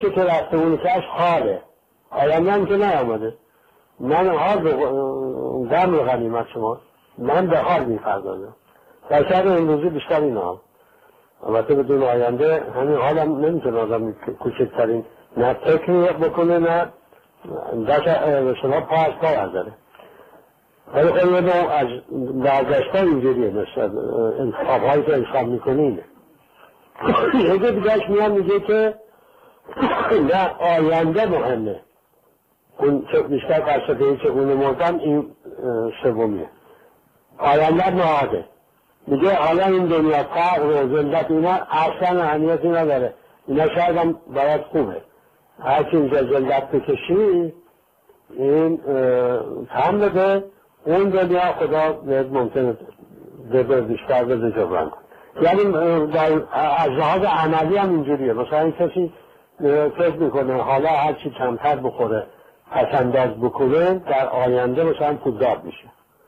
که رفته اون کش حاله، آینده هم که نیامده. من حال دم رو غنیمت شما، من به حال میپردازم. در شهر امروزی بیشتر این حال، البته بدون آینده همین حال هم نمیتونه آدم کوچکترین نه فکری بکنه نه به شما پا از پا برداره. ولی خیلی یه نوع از برگشتن اینجوریه، مثل انتخاب هایی که انتخاب میکنینه. یه دیگهش میان میگه که نه آینده مهمه، اون بیشتر فلسفه‌ای که اون مردن این سومیه. آینده نهاده، میگه حالا این دنیا فقر و ذلت اینا اصلا اهمیتی نداره، اینا شاید هم باید خوبه، هرچی اینجا ذلت بکشی این کم بده، اون دنیا خدا بهت ممکنه بده بیشتر بده جبران کن. یعنی از لحاظ عملی هم اینجوریه. مثلا کسی فکر میکنه حالا هرچی کمتر بخوره پسنداز بکنه در آینده مثلا پولدار میشه.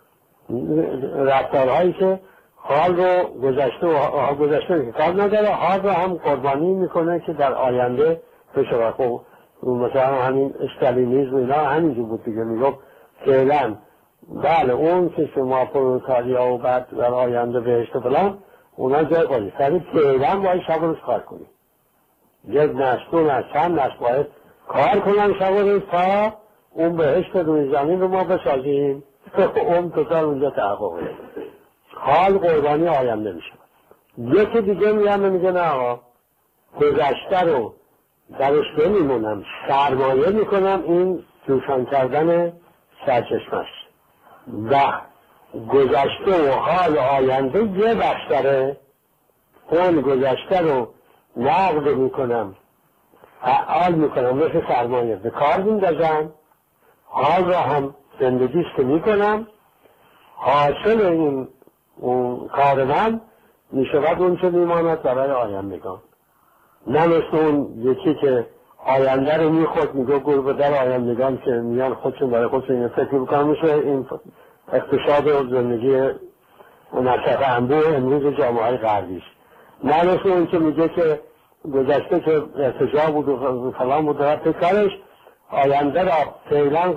رفتارهایی که حال رو گذشته که کار نداره، حال رو هم قربانی میکنه که در آینده بشه. خب مثلا همین استالینیسم اینا همینجور بود دیگه، میگم فعلا بله اون که شما پرولتاریا و بعد در آینده بهشت فلان اونا جای قالی سری فعلا باید شب روز کار کنی، یک نسل دو نسل چند نسل باید کار کنن شب روز تا اون بهشت روی زمین رو ما بسازیم، اون توتال اونجا تحقق کنه. حال قربانی آینده میشه. یکی دیگه میگه نه آقا گذشته رو درش نمیمونم، سرمایه میکنم، این جوشان کردن سرچشمه است. و گذشته و حال آینده یه بخش داره، اون گذشته رو نقد میکنم، فعال میکنم، مثل سرمایه به کار میندازم، حال رو هم زندگیست که میکنم، حاصل این کار من میشود اون چه میماند برای آیندگان. نه مثل اون یکی که آینده رو میخورد میگه گربه در آیندگان که میان خودشون برای خودشون این فکر بکنم، میشه این اقتصاد و زندگی نشفه انبوه امروز جامعه غربیش. نه مثل اون که میگه که گذشته که ارتجاع بود و فلان بود و فکرش آینده را فعلا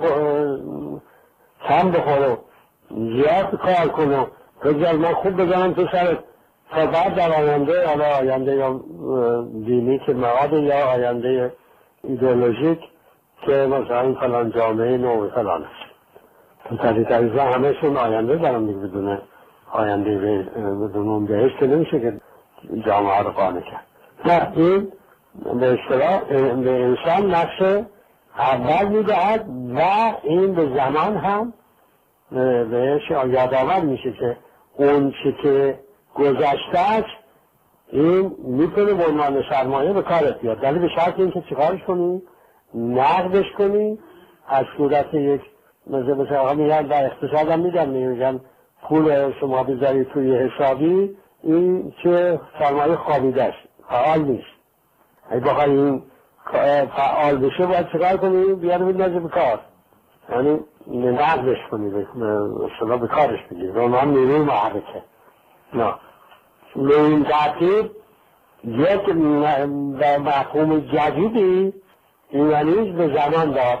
کم بخوره زیاد کار کنه، بگذار من خوب بزنم تو سرت تا بعد در آینده، حالا آینده یا دینی که معاد یا آینده ایدئولوژیک که مثلا فلان جامعه نوع فلان است. توتالیتاریسم همه شون آینده دارم دیگه، بدون آینده بدون اون بهشت که نمیشه که جامعه رو قانع کرد. نه این به اصطلاح به انسان نقش اول میدهد و این به زمان هم بهش یادآور میشه که اون چی که گذشته است این میتونه به عنوان سرمایه به کارت بیاد، ولی به شرط اینکه چیکارش کنی؟ نقدش کنی از صورت یک مثلا میگن در اقتصاد هم میگن پول شما بذاری توی حسابی این چه سرمایه خوابیده است، فعال نیست. اگه بخوای این فعال بشه باید چیکار کنی؟ بیاد بندازی به کار، یعنی نقدش کنی، به کارش بگیری، به عنوان نیروی محرکه. نه به این ترتیب یک مفهوم جدیدی ایمانیز به زمان داد.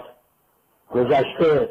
گذشته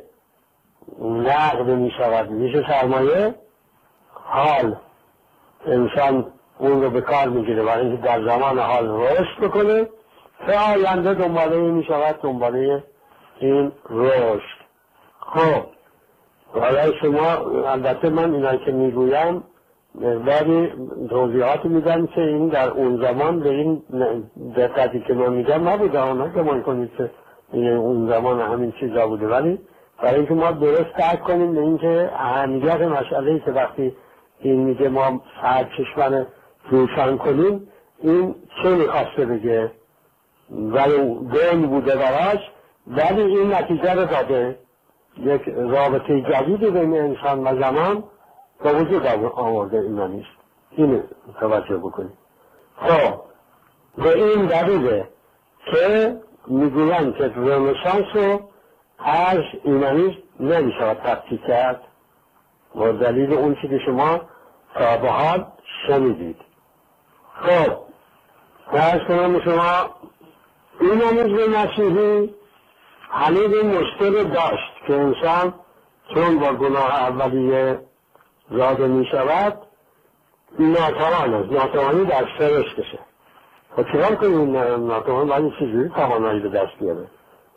نقد می شود، میشه سرمایه، حال انسان اون رو به کار میگیره برای اینکه در زمان حال رشد بکنه، به آینده دنباله می شود، دنباله این رشد. خب حالا شما البته من اینا که میگویم مقداری توضیحات میدم که این در اون زمان به این دقتی که من میگم نبوده، آنها گمان کنید که اون زمان همین چیزا بوده، ولی برای اینکه ما درست درک کنیم به اینکه اهمیت مسئله‌ای که وقتی این میگه ما سرچشمه روشن کنیم این چه میخواسته بگه، ولی گل بوده براش، ولی این نتیجه رو داده، یک رابطه جدیدی بین انسان و زمان با وجود آورده. اینا نیست، این توجه بکنید. خب به این دلیله که میگوین که رنسانس رو از ایمانیسم نمیشود تفکیک کرد و دلیل اون چی که شما تا به حال شنیدید. خب فرض کنم شما اومانیسم مسیحی هنوز این مشکل داشت که انسان چون با گناه اولیه زاده می شود ناتوان است، ناتوانی در سرشتشه. خب چرا کنیم ناتوان ولی چیزی توانایی به دست بیاره؟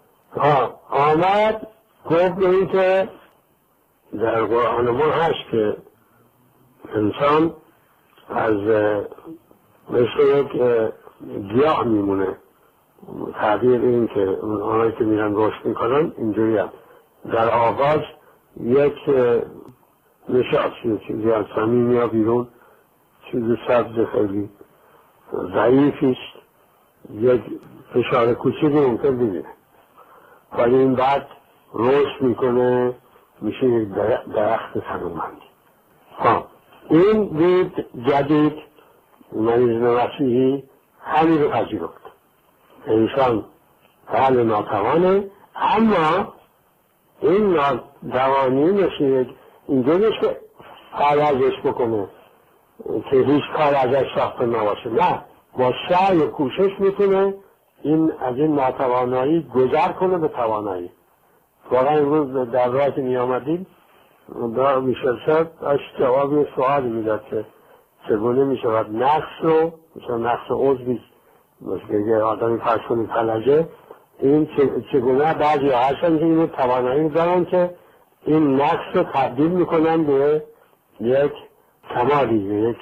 آمد گفت به این که در قرآن ما هست که انسان از مثل یک گیاه میمونه. تعبیر این که آنهایی که میرن رشد میکنن اینجوری هست. در آغاز یک نشاط چیزی از زمین میاد بیرون، چیز سبز خیلی ضعیفیست، یک فشار کوچیکی ممکن ببینه، ولی این بعد رشد میکنه میشه یک درخت تنومند. این دید جدید اومانیسم مسیحی همین رو پذیرفت. انسان بله ناتوانه، اما این ناتوانی مثل اینجوریست که فرازش بکنه که هیچ کار ازش ساخته نباشه. نه، با سعی و کوشش میتونه از این ناتوانایی گذر کنه به توانایی. واقعا امروز در راه که می آمدیم دا میشل صاحب جواب سوال میداد که چگونه میشود نقص رو مثلا نقص عضوی مثل آدمی فرض کنید فلجه، این چگونه بعضی هستن که اینو توانایی دارن که این نقص رو تبدیل میکنن به یک کمالی، به یک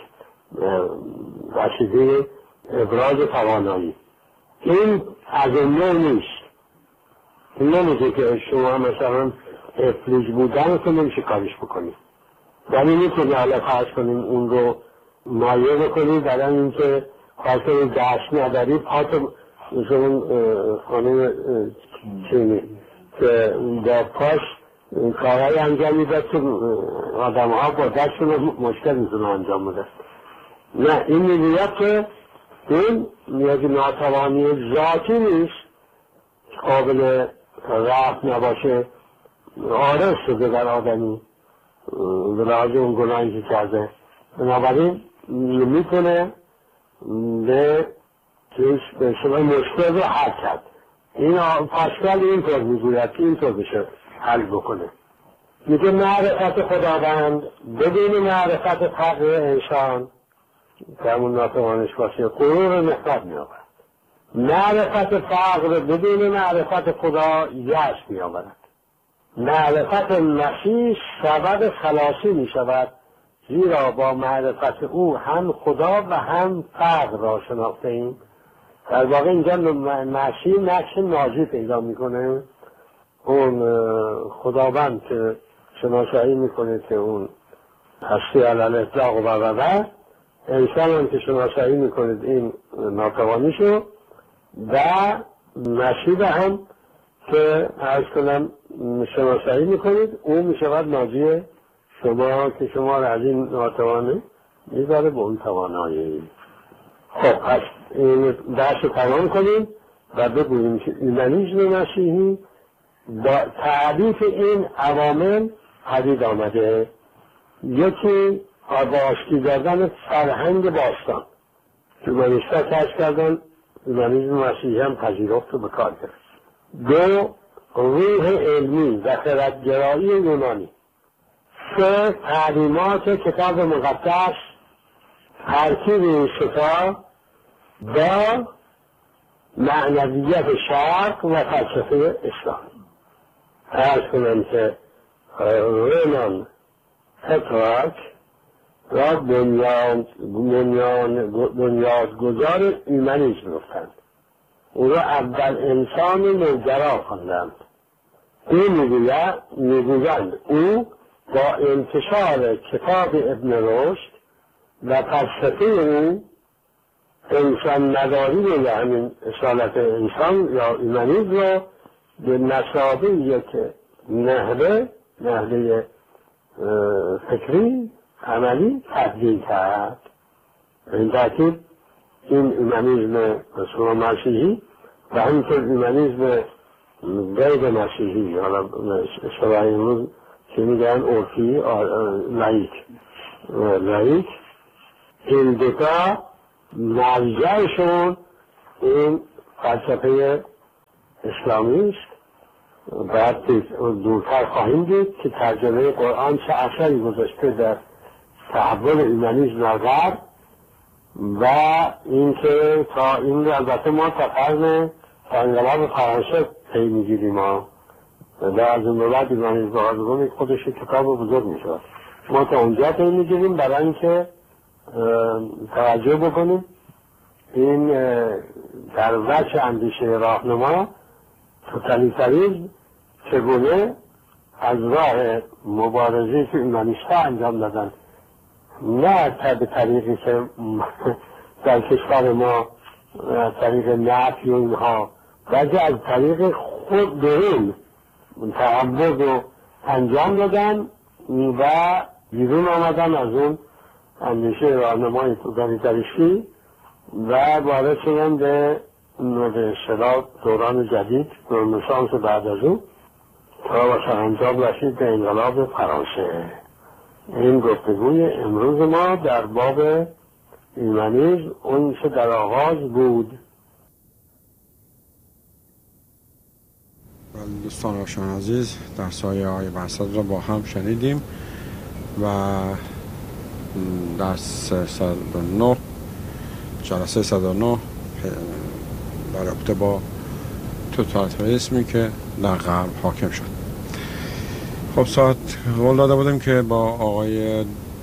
وسیله ابراز توانایی. این از اون نیست. این نمیشه که شما مثلا افلیج بودن که نمیشه کارش بکنید، ولی میتونی حالا فرض کنیم اون رو مایه بکنید برای اینکه فرض کنید دست ندارید پاتو مثلا خانم چینی که با پاش کارهای انجام میداد که آدم ها با دستشون مشکل میتونه انجام بده. نه، این میگوید که این یک ناتوانی ذاتی نیست، قابل رفع نباشه، عارض شده در آدمی به لحاظ اون گناهی که کرده. بنابراین میتونه به شما مشکل رو حل کرد. این پاسکال اینطور میگوید که اینطور بشه حل بکنه. میگه معرفت خداوند بدون معرفت فقر انسان که همون ناتوانش باشه غرور نفرت میآورد. معرفت فقر بدون معرفت خدا یأس میآورد. معرفت مسیح سبب خلاصی می شود، زیرا با معرفت او هم خدا و هم فقر را شناخته ایم. در واقع اینجا مسیح نقش ناجی پیدا میکنه. اون خداوند که شناسایی میکنه که اون هستی علل اطلاق و انسان هم که شناسایی میکنید این ناتوانیشو و مسیح هم که عرض کنم شناسایی میکنید اون میشود ناجی شما که شما را از این ناتوانه میبره به اون توانایی. خب پس این درس رو تمام کنیم و بگوییم که اومانیسم مسیحی با تعریف این عوامل پدید آمده. یکی با آشتی دادن فرهنگ باستان که اومانیست‌ها کشف کردن، اومانیسم مسیحی هم پذیرفت و به کار گرفت. دو، روح علمی و خردگرایی یونانی. سه، تعلیمات کتاب مقدس، ترکیب این ستا با معنویت شرق و فلسفه اسلام. عرض کنم که رنان پتراک را بنیادگذار اومانیسم گفتند. او را اول انسان نوگرا خواندند. این میگویند او با انتشار کتاب ابن رشد و فلسفه او انسان نداری به همین اصالت انسان یا اومانیسم را به مثابه یک نحوه فکری عملی تبدیل کرد. این ترتیب این اومانیسم رسول مسیحی و همینطور اومانیسم غیر مسیحی، حالا شبه امروز که میگن عرفی لایک، این دوتا مرجعشون این فلسفه اسلامی است. بعد دورتر خواهیم دید که ترجمه قرآن چه اثری گذاشته در تحول ایمانیسم در غرب و اینکه تا این البته ما تا قرن تا انقلاب فرانسه پی میگیریم و از اون به بعد ایمانیسم بازرگان خودش کتاب بزرگ میشود. ما تا اونجا پی میگیریم برای اینکه توجه بکنیم این در وجه اندیشه راهنما توتالیتاریسم چگونه از راه مبارزه که ایمانیست‌ها انجام دادن، نه به طریقی که در کشور ما طریق نفی و اینها، بلکه از طریق خود درون تعبد رو انجام دادن و بیرون آمدن از اون اندیشه راهنمای توتالیتاریستی و وارد شدن به اصطلاح دوران جدید، رنسانس بعد از اون تا و سرانجام رسید به انقلاب فرانسه. این گفتگوی امروز ما در باب ایمانیسم اون چه در آغاز بود. دوستان روشن عزیز، در سایه های بحثات را با هم شنیدیم و در 309 جلسه 109 در رابطه با توتالیتاریسمی که در غرب حاکم شد. خب ساعت قول داده بودیم که با آقای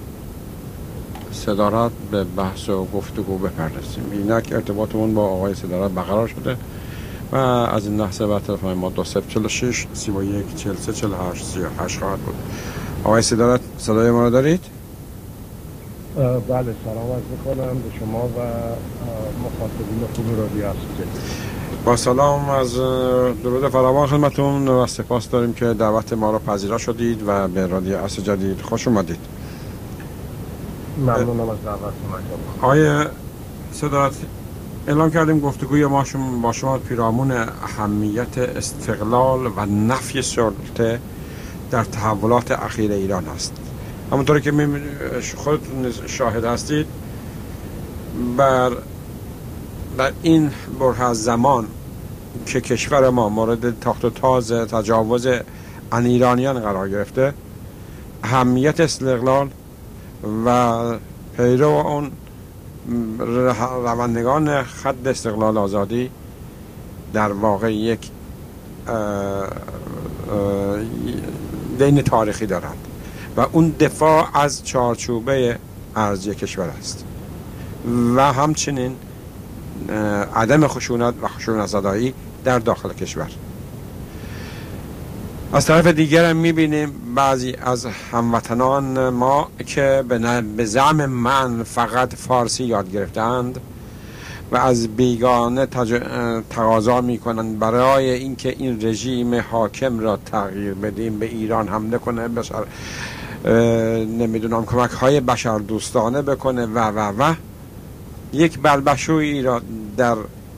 صدارت به بحث و گفتگو بپردازیم. اینک ارتباطمون با آقای صدارت برقرار شده و از این لحظه بعد تلفن ما 2046 31 43 48 38 خواهد بود. آقای صدارت صدای ما رو دارید؟ بله، سلام عرض می‌کنم به شما و مخاطبین خوب رادیو اساتید. با سلام از درود فراوان خدمتتون و سپاس داریم که دعوت ما را پذیرا شدید و به رادیو عصر جدید خوش اومدید. ممنونم از دعوتتون. آقای صدارت، اعلام کردیم گفتگوی ما با شما پیرامون اهمیت استقلال و نفی سلطه در تحولات اخیر ایران است. همونطوری که خودتون شاهد هستید در این بره از زمان که کشور ما مورد تاخت و تاز تجاوز ایرانیان قرار گرفته، اهمیت استقلال و پیرو اون روندگان خط استقلال آزادی در واقع یک دین تاریخی دارند و اون دفاع از چارچوبه ارضی کشور است و همچنین عدم خشونت و خشونت زدایی در داخل کشور. از طرف دیگر هم میبینیم بعضی از هموطنان ما که به زعم من فقط فارسی یاد گرفتند و از بیگانه تقاضا میکنند برای اینکه این رژیم حاکم را تغییر بدیم به ایران حمله کنه، نمیدونم کمک های بشر دوستانه بکنه و یک بلبشویی را در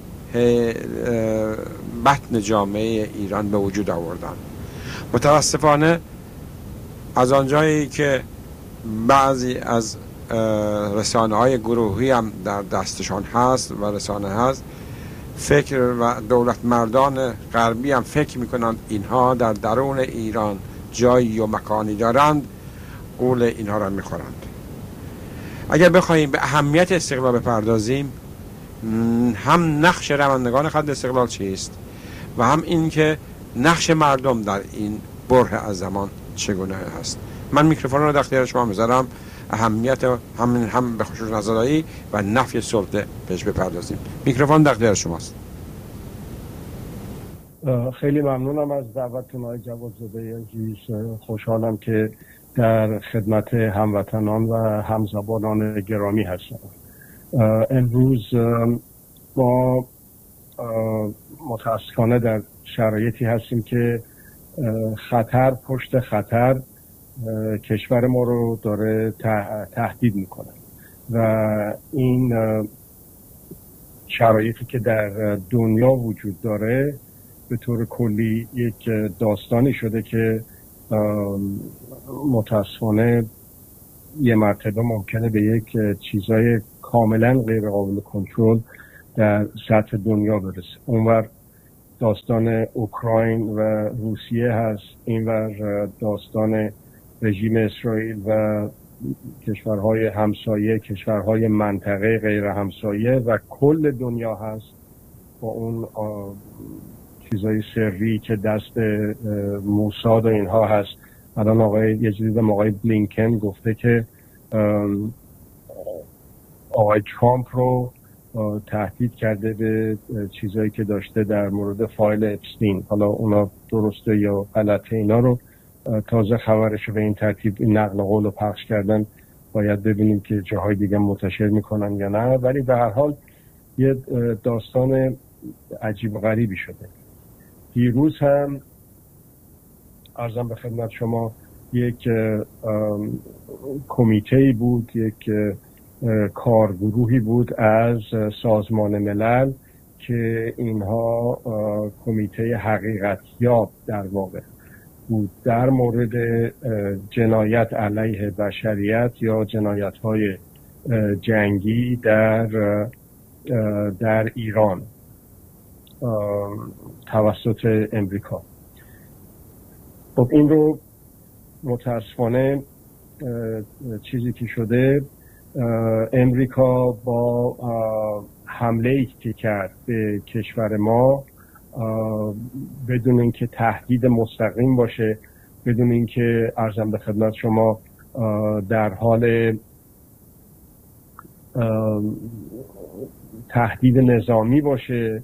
بطن جامعه ایران به وجود آوردن. متاسفانه از آنجایی که بعضی از رسانه های گروهی هم در دستشان هست و رسانه هست، فکر و دولت مردان غربی هم فکر میکنند اینها در درون ایران جایی و مکانی دارند، قول اینها را میخورند. اگر بخوایم به اهمیت استقلال بپردازیم، هم نقش روندگان خط استقلال چیست و هم این که نقش مردم در این بره از زمان چگونه هست. من میکروفون رو در اختیار شما میذارم، اهمیت هم به خشونت زدایی و نفی سلطه بهش بپردازیم. میکروفون در اختیار شماست. خیلی ممنونم از دعوتتون آقای جوادزاده عزیز. خوشحالم که در خدمت هموطنان و همزبانان گرامی هستم. امروز ما متاسفانه در شرایطی هستیم که خطر پشت خطر کشور ما رو داره تهدید میکنه و این شرایطی که در دنیا وجود داره به طور کلی یک داستانی شده که متاسفانه یه مرتبه ممکنه به یک چیزای کاملا غیر قابل کنترل در سطح دنیا برسه. اونور داستان اوکراین و روسیه هست، اینور داستان رژیم اسرائیل و کشورهای همسایه، کشورهای منطقه غیر همسایه و کل دنیا هست با اون چیزای سری که دست موساد و اینها هست. الان یه چیزی دیدم آقای بلینکن گفته که آقای ترامپ رو تهدید کرده به چیزایی که داشته در مورد فایل اپستین. حالا اونا درسته یا غلطه اینا رو تازه خبرش رو به این ترتیب این نقل قول رو پخش کردن، باید ببینیم که جاهای دیگه منتشر میکنن یا نه. ولی به هر حال یه داستان عجیب و غریبی شده. دیروز هم عرضم به خدمت شما یک کمیته بود، یک کارگروهی بود از سازمان ملل که اینها کمیته حقیقتیاب در واقع بود در مورد جنایت علیه بشریت یا جنایت‌های جنگی در ایران توسط امریکا. خب این رو متاسفانه چیزی که شده، امریکا با حمله‌ای که کرد به کشور ما بدون اینکه تهدید مستقیم باشه، بدون اینکه عرضم به خدمت شما در حال تهدید نظامی باشه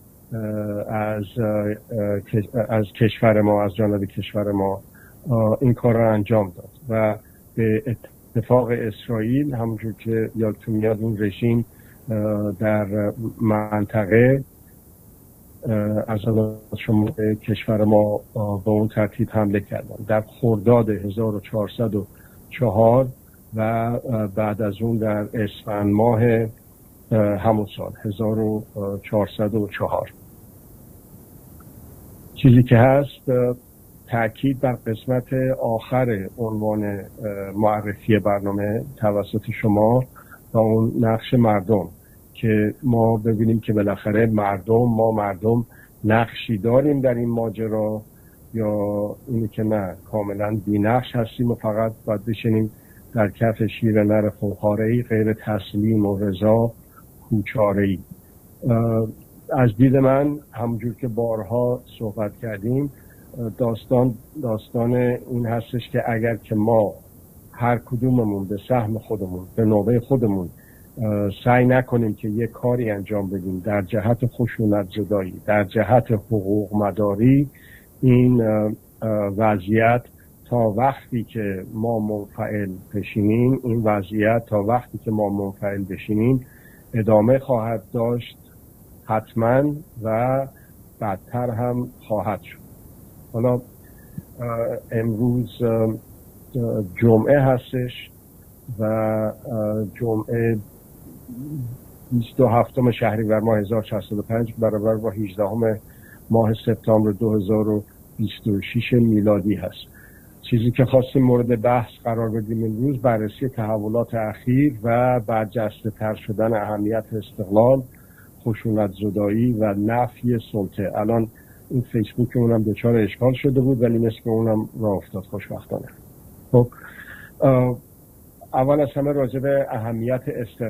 از کشور ما، از جانب کشور ما این کار را انجام داد و به اتفاق اسرائیل همونجور که یادتون میاد اون رژیم در منطقه از شما کشور ما با اون ترتیب حمله کردن در خرداد 1404 و بعد از اون در اسفند ماه همون سال 1404. چیزی که هست تأکید بر قسمت آخر عنوان معرفی برنامه توسط شما و اون نقش مردم، که ما ببینیم که بالاخره ما مردم نقشی داریم در این ماجرا یا اینی که نه کاملا بی نقش هستیم و فقط باید بشینیم در کف شیر نر خونخواره‌ای غیر تسلیم و رضا کوچاره‌ای. از دید من همونجور که بارها صحبت کردیم داستان این هستش که اگر که ما هر کدوممون به سهم خودمون به نوبه خودمون سعی نکنیم که یک کاری انجام بدیم در جهت خشونت زدایی، در جهت حقوق مداری، این وضعیت تا وقتی که ما منفعل بشینیم، این وضعیت تا وقتی که ما منفعل بشینیم ادامه خواهد داشت حتما و بدتر هم خواهد شد. حالا امروز جمعه هستش و جمعه 27 شهریور ماه 1065 برابر با 18 ماه سپتامبر 2026 میلادی هست. چیزی که خواستیم مورد بحث قرار بدیم امروز بررسی تحولات اخیر و برجسته تر شدن اهمیت استقلال، خشونت زدایی و نفی سلطه. الان این فیسبوک اونم دچار اشکال شده بود ولی مثل که اونم راه افتاد خوشبختانه. خب اول از همه راجع به اهمیت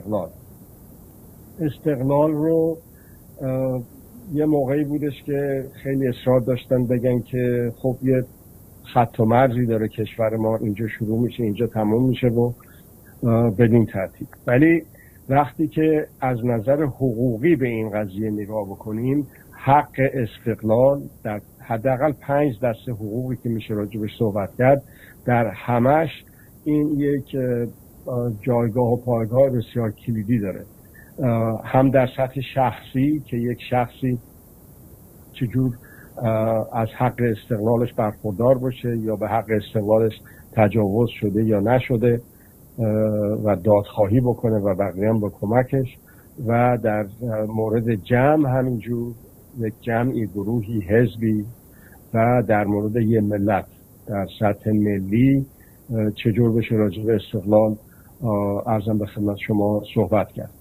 استقلال رو یه موقعی بودش که خیلی اصرار داشتن بگن که خب یه خط و مرزی داره کشور ما، اینجا شروع میشه اینجا تموم میشه و بدین ترتیب. ولی وقتی که از نظر حقوقی به این قضیه نگاه بکنیم، حق استقلال در حداقل 5 دسته حقوقی که میشه راجبش صحبت کرد در همش این یک جایگاه و پایگاه بسیار کلیدی داره. هم در سطح شخصی که یک شخصی چجور از حق استقلالش برخوردار باشه یا به حق استقلالش تجاوز شده یا نشده و دادخواهی بکنه و بقیه هم با کمکش، و در مورد جمع همینجور یک جمعی، گروهی، حزبی، و در مورد یه ملت در سطح ملی چجور بشه راجع به استقلال عرضم به خدمت شما صحبت کرد.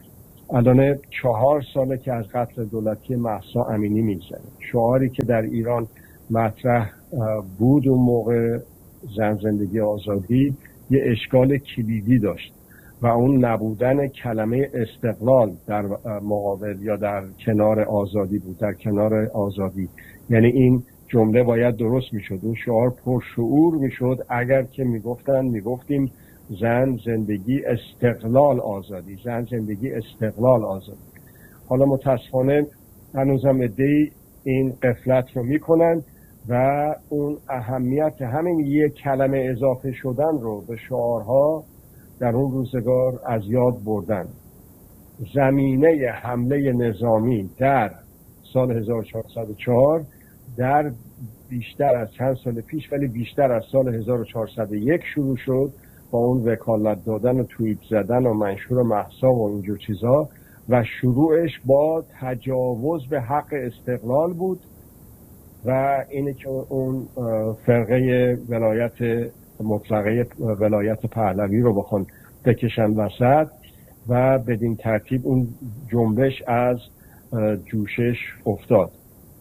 الان 4 ساله که از قتل دولتی مهسا امینی میگذره. شعاری که در ایران مطرح بود اون موقع، زن زندگی آزادی، یه اشکال کلیدی داشت و اون نبودن کلمه استقلال در مقابل یا در کنار آزادی بود، در کنار آزادی. یعنی این جمله باید درست میشد، اون شعار پرشعور میشد اگر که میگفتیم زن زندگی استقلال آزادی، زن زندگی استقلال آزادی. حالا متاسفانه هنوزم عده‌ای این غفلت رو میکنن و اون اهمیت همین یک کلمه اضافه شدن رو به شعارها در اون روزگار از یاد بردن. زمینه حمله نظامی در سال 1404 در بیشتر از چند سال پیش، ولی بیشتر از سال 1401 شروع شد با اون وکالت دادن و توییت زدن و منشور مهسا و اینجور چیزها، و شروعش با تجاوز به حق استقلال بود و اینه که اون فرقه ولایت مطلقه ولایت پهلوی رو بخوان بکشن وسط و بدین ترتیب اون جنبش از جوشش افتاد.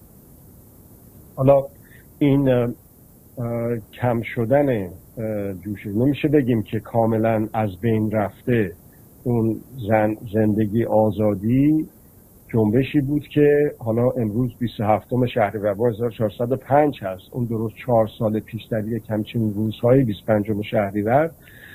حالا این کم شدن جوشش نمیشه بگیم که کاملا از بین رفته. اون زندگی آزادی جنبشی بود که حالا امروز 27 شهریور 1405 هست. اون درست 4 سال پیش در یک همچین روزهای 25 شهریور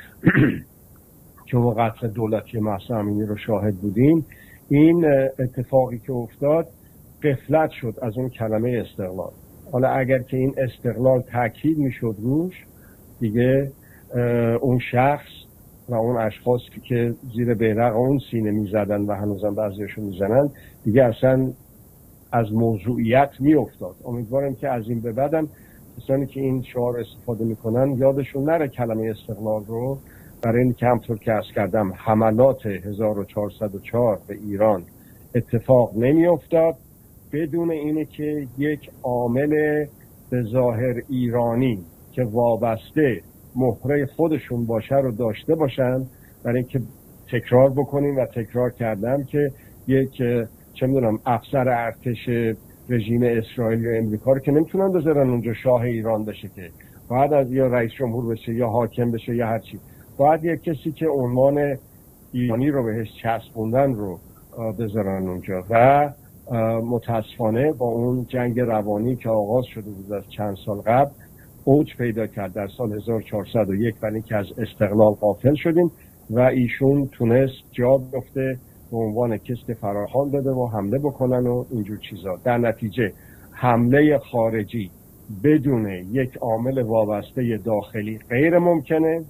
که ما قتل دولتی مهسا امینی رو شاهد بودیم، این اتفاقی که افتاد غفلت شد از اون کلمه استقلال. حالا اگر که این استقلال تاکید میشد روش، دیگه اون شخص و اون اشخاصی که زیر بیرق اون سینه میزدن و هنوزم بعضیشون میزنن دیگه اصلا از موضوعیت میافتاد. امیدوارم که از این به بعدم کسانی که این شعار استفاده میکنن یادشون نره کلمه استقلال رو، برای اینکه همطور که عرض کردم حملات 1404 به ایران اتفاق نمیافتاد بدون اینه که یک عامل به ظاهر ایرانی که وابسته مهره خودشون باشه رو داشته باشن. برای اینکه تکرار بکنیم و تکرار کردم که یک چه میدونم افسر ارتش رژیم اسرائیل یا امریکا رو که نمیتونن بذارن اونجا شاه ایران بشه، که باید از یا رئیس جمهور بشه یا حاکم بشه یا هرچی، باید یک کسی که عنوان ایرانی رو بهش چسبوندن رو بذارن اونجا. و متاسفانه با اون جنگ روانی که آغاز شده بود از چند سال قبل اوج پیدا کرد در سال 1401، ولی که از استقلال غافل شدیم و ایشون تونست جا بیفته به عنوان کسی که فراخوان بده و حمله بکنن و اینجور چیزا. در نتیجه حمله خارجی بدون یک عامل وابسته داخلی غیر ممکنه.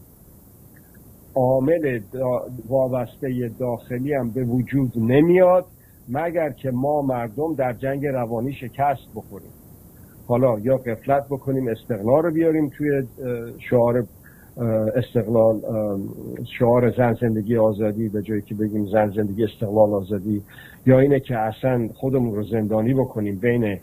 عامل وابسته داخلی هم به وجود نمیاد مگر که ما مردم در جنگ روانی شکست بخوریم. حالا یا غفلت بکنیم استقلال رو بیاریم توی شعار استقلال، شعار زن زندگی آزادی به جایی که بگیم زن زندگی استقلال آزادی، یا اینه که اصلا خودمون رو زندانی بکنیم بین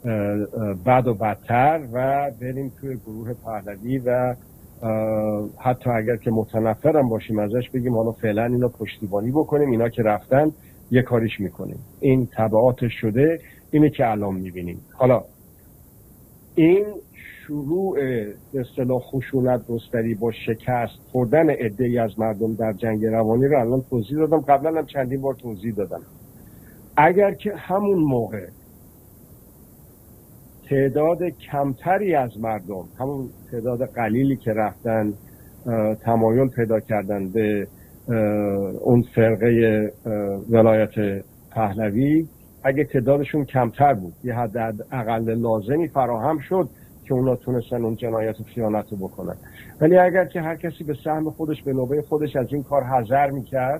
بد و بدتر و بریم توی گروه پهلوی و حتی اگر که متنفرم باشیم ازش بگیم حالا فعلا اینا پشتیبانی بکنیم، اینا که رفتن یه کاریش میکنیم. این تبعاتش شده اینه که الان میبینیم. حالا این شروع به اصطلاح خشونت گستری با شکست خوردن عده‌ای از مردم در جنگ روانی رو الان توضیح دادم، قبلا هم چندین بار توضیح دادم. اگر که همون موقع تعداد کمتری از مردم، همون تعداد قلیلی که رفتن تمایل پیدا کردن به اون فرقه ولایت پهلوی، اگه تعدادشون کمتر بود یه حد اقل لازمی فراهم شد که اونا تونستن اون جنایت و خیانت رو بکنن. ولی اگر که هر کسی به سهم خودش به نوبه خودش از این کار حذر میکرد،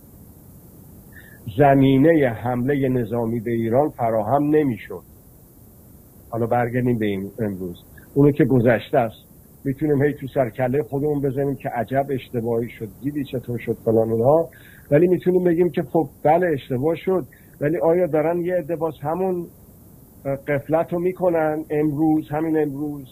زمینه حمله نظامی به ایران فراهم نمیشد. حالا برگردیم به این امروز، اونو که گذشته است. میتونیم هی تو سرکله خودمون بزنیم که عجب اشتباهی شد، دیدی چطور شد فلان اونها، ولی میتونیم بگیم که خب بله اشتباه شد، ولی آیا دارن یه عده باز همون غفلت رو میکنن امروز، همین امروز؟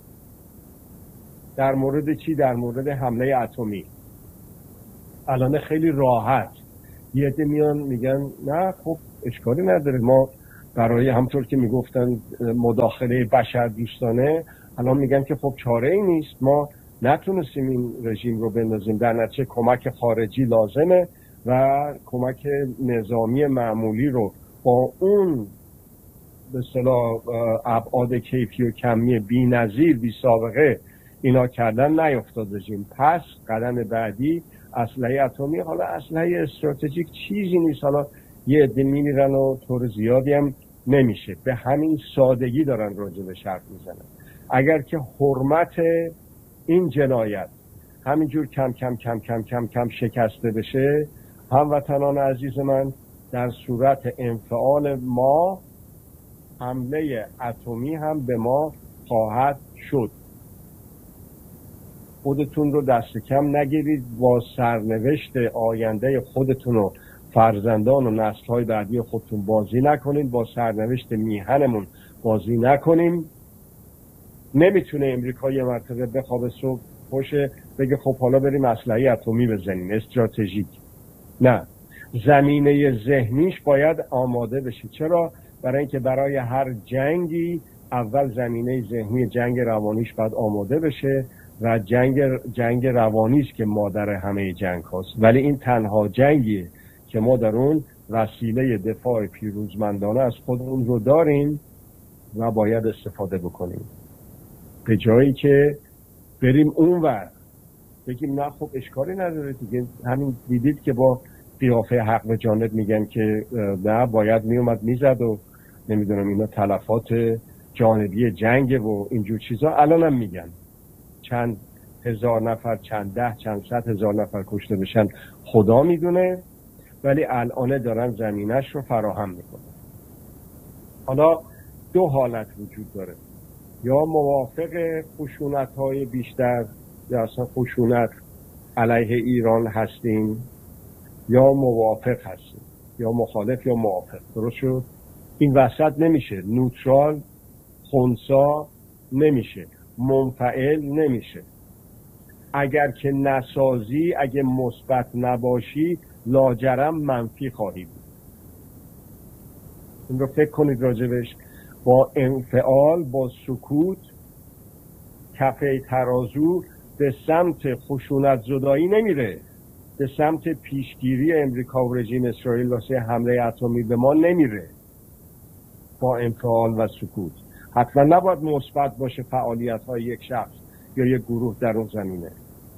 در مورد چی؟ در مورد حمله اتمی. الان خیلی راحت یه عده میان میگن نه خب اشکالی نداره، ما برای همطور که میگفتن مداخله بشر دوستانه، الان میگن که خب چاره ای نیست، ما نتونستیم این رژیم رو بندازیم، در نتیجه کمک خارجی لازمه و کمک نظامی معمولی رو با اون به اصطلاح ابعاد کیفی و کمی بی‌نظیر بی سابقه اینا کردن نیفتاد رژیم. پس قدم بعدی اسلحه اتمی. حالا اسلحه استراتژیک چیزی نیست، حالا یه عده میمیرن و طور زیادی هم نمیشه، به همین سادگی دارن راجع به حرف میزنن. اگر که حرمت این جنایت همینجور کم کم کم کم کم کم شکسته بشه، هموطنان عزیز من، در صورت انفعال ما حمله اتمی هم به ما خواهد شد. خودتون رو دست کم نگیرید، با سرنوشت آینده خودتون و فرزندان و نسل‌های بعدی خودتون بازی نکنید، با سرنوشت میهنمون بازی نکنیم. نمیتونه امریکا یه مرتبه بخوابه صبح باشه بگه خب حالا بریم اسلحه اتمی بزنیم استراتژیک. نه، زمینه ذهنیش باید آماده بشه. چرا؟ برای اینکه برای هر جنگی اول زمینه ذهنی جنگ روانیش باید آماده بشه و جنگ روانی است که مادر همه جنگ هاست. ولی این تنها جنگیه که ما در اون وسیله دفاع پیروزمندانه از خودمون رو داریم و باید استفاده بکنیم، به جایی که بریم اونور بگیم نه خب اشکالی نداره دیگه. همین دیدید که با قیافه حق به جانب میگن که نه باید میومد میزد و نمیدونم اینا تلفات جانبی جنگ و اینجور چیزا. الان هم میگن چند هزار نفر، چند ده، چند صد هزار نفر کشته بشن خدا میدونه، ولی الان دارن زمینش رو فراهم میکنن. حالا دو حالت وجود داره، یا موافق خشونت‌های بیشتر یا اصلا خشونت علیه ایران هستیم، یا موافق هستیم، یا مخالف یا موافق. درست شد؟ این وسط نمیشه، نوترال، خنثی نمیشه، منفعل نمیشه. اگر که نسازی، اگه مثبت نباشی، لاجرم منفی خواهی بود. این رو فکر کنید راجبش. با انفعال، با سکوت، کفه ترازو به سمت خشونت زدایی نمیره، به سمت پیشگیری امریکا و رژیم اسرائیل واسه حمله اتمی به ما نمیره. با انفعال و سکوت حتما نباید مثبت باشه فعالیت های یک شخص یا یک گروه در اون زمینه.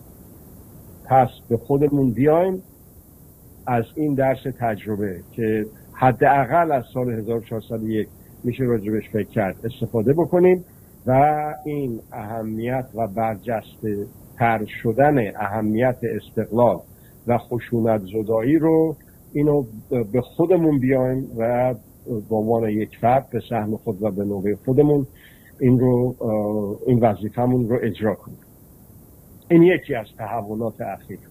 پس به خودمون بیایم از این درس تجربه که حداقل از سال 1401 میشه راجبش فکر کرد استفاده بکنیم و این اهمیت و برجسته تر شدن اهمیت استقلال و خشونت زدایی رو اینو به خودمون بیایم و به عنوان یک فرد به سهم خود و به نوبه خودمون این وظیفمون رو اجرا کنیم. این یکی از تحولات اخیر.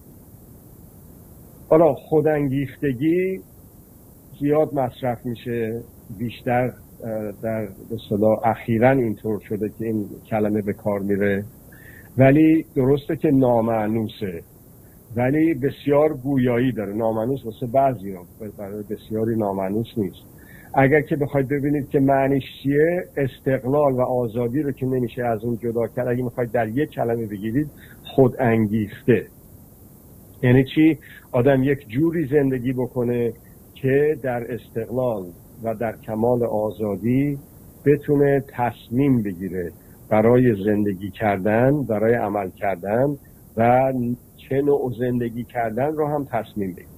حالا خودانگیختگی زیاد مصرف میشه، بیشتر در اصطلاح اخیراً اینطور شده که این کلمه به کار میره، ولی درسته که نامعنوسه، ولی بسیار گویایی داره. نامعنوس واسه بعضی‌ها، برای بسیاری نامعنوس نیست. اگر که بخواید ببینید که معنیش چیه، استقلال و آزادی رو که نمیشه از اون جدا کرد، اگه میخواید در یک کلمه بگیرید، خودانگیخته. یعنی چی؟ آدم یک جوری زندگی بکنه که در استقلال و در کمال آزادی بتونه تصمیم بگیره برای زندگی کردن، برای عمل کردن و چه نوع زندگی کردن رو هم تصمیم بگیره.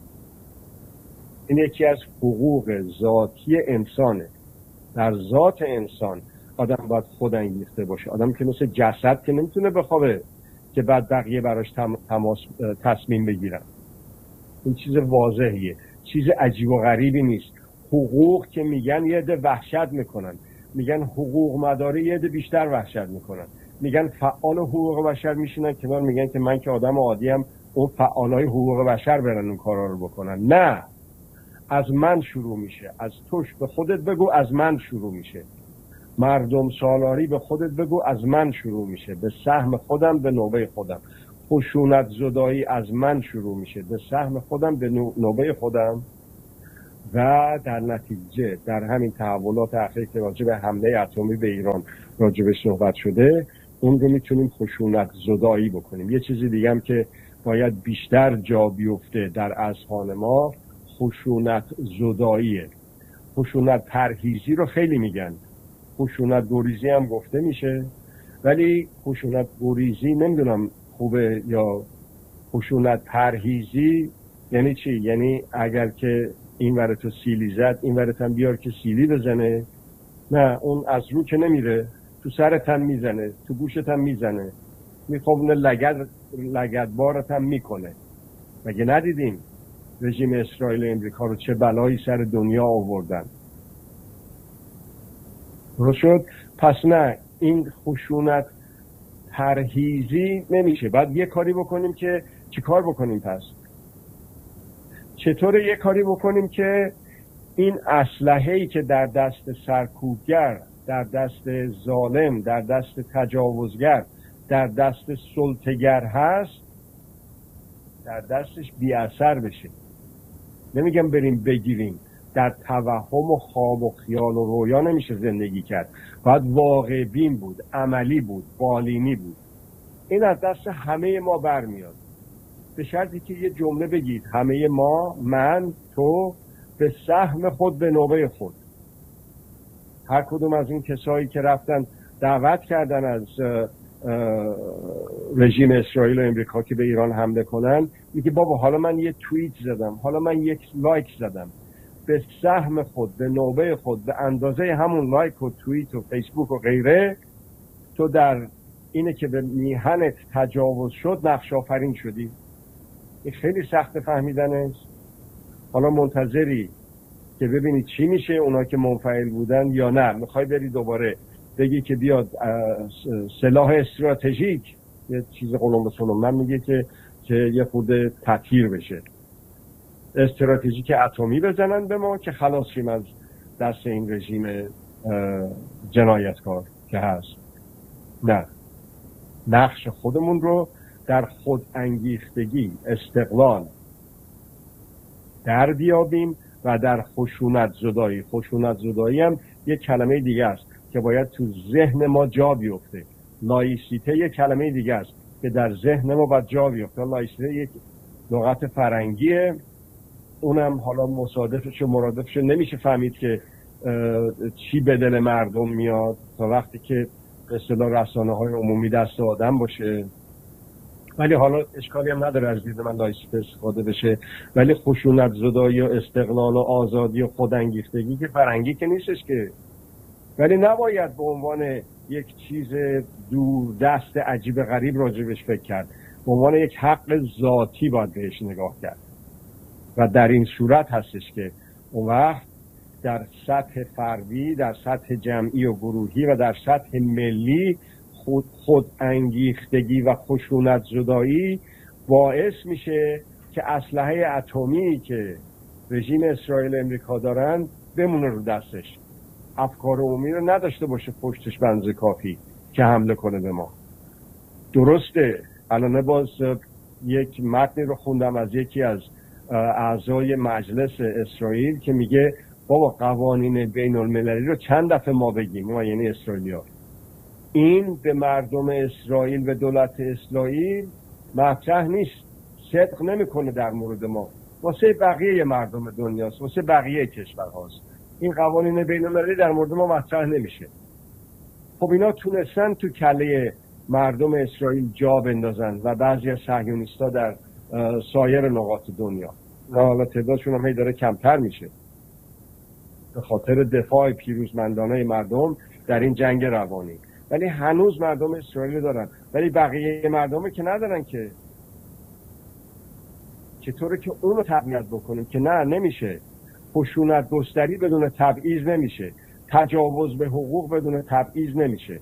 این یکی از حقوق ذاتی انسانه. در ذات انسان آدم باید خودانگیخته باشه. آدم که مثل جسد که نمیتونه بخوابه که بعد بقیه براش تصمیم بگیرن. این چیز واضحیه، چیز عجیب و غریبی نیست. حقوق که میگن یه عده وحشت میکنن، میگن حقوق مداری، یه عده بیشتر وحشت میکنن. میگن فعال حقوق بشر میشینن کنار، میگن که من که آدم عادیم، اون فعالای حقوق بشر برن اون کارا رو بکنن. نه، از من شروع میشه. از توش به خودت بگو از من شروع میشه. مردم سالاری به خودت بگو از من شروع میشه. به سهم خودم، به نوبه خودم. خشونت زدایی از من شروع میشه به سهم خودم، به نوبه خودم، و در نتیجه در همین تحولات اخیر که راجع به حمله اتمی به ایران راجع به صحبت شده، اون رو میتونیم خشونت زدایی بکنیم. یه چیزی دیگه هم که باید بیشتر جا بیفته در اذهان ما خشونت زداییه. خشونت پرهیزی رو خیلی میگن، خشونت گریزی هم گفته میشه، ولی خشونت گریزی نمیدونم خوبه یا خشونت پرهیزی یعنی چی؟ یعنی اگر که این ورتو سیلی زد این ورت هم بیار که سیلی بزنه؟ نه، اون از رو که نمیره، تو سرت هم میزنه، تو گوشت هم میزنه، میخوابونه لگدبارت هم میکنه. مگه ندیدیم رژیم اسرائیل و امریکا رو چه بلایی سر دنیا آوردن؟ رو شد. پس نه، این خشونت پرهیزی نمیشه. بعد یه کاری بکنیم که چی کار بکنیم؟ پس چطور یه کاری بکنیم که این اسلحه‌ای که در دست سرکوبگر، در دست ظالم، در دست تجاوزگر، در دست سلطه‌گر هست، در دستش بی اثر بشه. نمیگم بریم بگیریم، در توهم و خواب و خیال و رویا نمیشه زندگی کرد، باید واقع بین بود، عملی بود، بالینی بود. این از دست همه ما برمیاد، به شرطی که یه جمله بگید: همه ما، من، تو، به سهم خود، به نوبه خود. هر کدوم از این کسایی که رفتن دعوت کردن از رژیم اسرائیل و امریکا که به ایران حمله کنن، میگه بابا حالا من یه توییت زدم، حالا من یک لایک زدم، به سهم خود، به نوبه خود، به اندازه همون لایک و توییت و فیسبوک و غیره، تو در اینه که به میهنت تجاوز شد نقش آفرین شدی. این خیلی سخت فهمیدنه. حالا منتظری که ببینی چی میشه اونا که منفعل بودن، یا نه میخوای بری دوباره بگی که بیاد سلاح استراتژیک، یه چیز قلم به سلم من میگه که یه خورده تطهیر بشه، استراتژیک اتمی بزنن به ما که خلاص شیم از دست این رژیم جنایتکار که هست. نه، نقش خودمون رو در خود انگیختگی، استقلال در بیابیم و در خشونت زدایی. خشونت زدایی هم یک کلمه دیگه است که باید تو ذهن ما جا بیفته. لایسیته یک کلمه دیگه است که در ذهن ما باید جا بیفته. لایسیته یک لغت فرنگیه، اونم حالا مصادفش و مرادفش نمیشه فهمید که چی به دل مردم میاد تا وقتی که به اصطلاح رسانه‌های عمومی دست آدم باشه. ولی حالا اشکالی هم نداره از دید من لایسیته استفاده بشه. ولی خشونت زدایی و استقلال و آزادی و خودانگیختگی که فرنگی که نیستش که، ولی نباید به عنوان یک چیز دور دست عجیب غریب راجبش فکر کرد. به عنوان یک حق ذاتی باید بهش نگاه کرد و در این صورت هستش که اون وقت در سطح فردی، در سطح جمعی و گروهی و در سطح ملی خود انگیختگی و خشونت زدایی باعث میشه که اسلحه اتمی که رژیم اسرائیل امریکا دارن بمونه رو دستش، افکار عمومی رو نداشته باشه پشتش بنز کافی که حمله کنه به ما. درسته، الان باز یک متنی رو خوندم از یکی از اعضای مجلس اسرائیل که میگه بابا قوانین بین المللی رو چند دفعه ما بگیم، ما یعنی اسرائیلیا، این به مردم اسرائیل و دولت اسرائیل مطرح نیست، صدق نمیکنه در مورد ما، واسه بقیه مردم دنیاست، واسه بقیه کشورهاست. این قوانین بین المللی در مورد ما مطرح نمیشه. خب اینا تونستن تو کله مردم اسرائیل جا بندازن و بعضی از صهیونیست‌ها در سایر نقاط دنیا، حالا تعدادشون هم هی داره کمتر میشه به خاطر دفاع پیروزمندانه مردم در این جنگ روانی، ولی هنوز مردم اسرائیل دارن، ولی بقیه مردمی که ندارن. که چطوره که اونو تبعیض بکنیم؟ که نه، نمیشه. خشونت گستری بدون تبعیض نمیشه، تجاوز به حقوق بدون تبعیض نمیشه.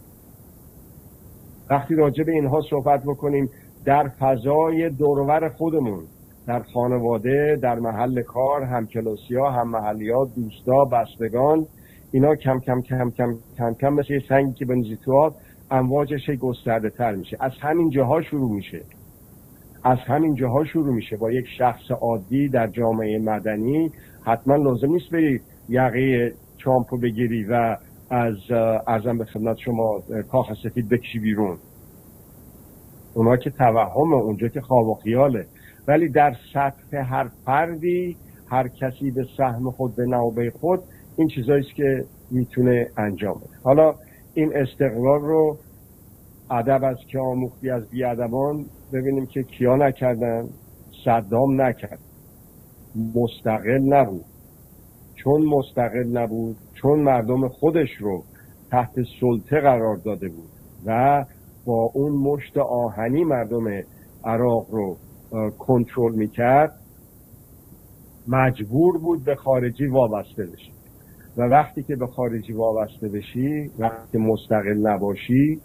وقتی راجع به اینها صحبت بکنیم در فضای دورور خودمون، در خانواده، در محل کار، همکلاسی‌ها، هم محلیات، دوستا، بستگان، اینا کم کم کم کم کم کم مثل یه سنگی که بنزی تو آب امواجش گسترده تر میشه. از همین جاها شروع میشه. از همین جاها شروع میشه. با یک شخص عادی در جامعه مدنی حتما لازم نیست بری یقه ترامپو بگیری و از ارزم به خدمت شما کاخ سفید بکشی بیرون. اونا که توهمه، اونجا که خواب و خیاله. ولی در سطح هر فردی، هر کسی به سهم خود، به نوبه خود، این چیزاییست که میتونه انجام بده. حالا این استقلال رو ادب از که آموختی از بیادبان ببینیم که کیا نکردن. صدام نکرد، مستقل نبود. چون مستقل نبود، چون مردم خودش رو تحت سلطه قرار داده بود و با اون مشت آهنی مردم عراق رو کنترل میکرد، مجبور بود به خارجی وابسته بشی. و وقتی که به خارجی وابسته بشی، وقتی مستقل نباشی،